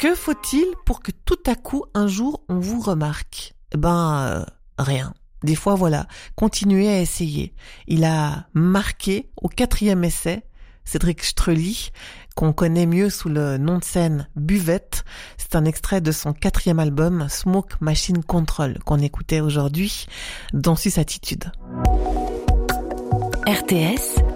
Que faut-il pour que tout à coup, un jour, on vous remarque ? Rien. Des fois, voilà, continuez à essayer. Il a marqué au 4e essai Cédric Strelly, qu'on connaît mieux sous le nom de scène Buvette. C'est un extrait de son 4e album Smoke Machine Control qu'on écoutait aujourd'hui dans Suisse Attitude. RTS